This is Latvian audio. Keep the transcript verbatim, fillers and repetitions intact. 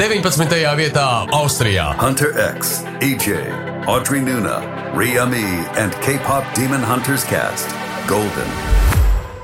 deviņpadsmitajā vietā Austrijā. Hunter X, E J, Audrey Nuna, Rhea Me, and K-pop Demon Hunters cast, Golden.